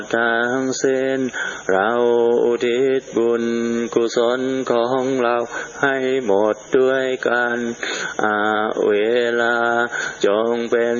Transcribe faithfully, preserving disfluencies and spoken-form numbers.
ทั้งสิ้นเราอุทิศบุญกุศลของเราให้หมดด้วยกันอาเวลาจงเป็น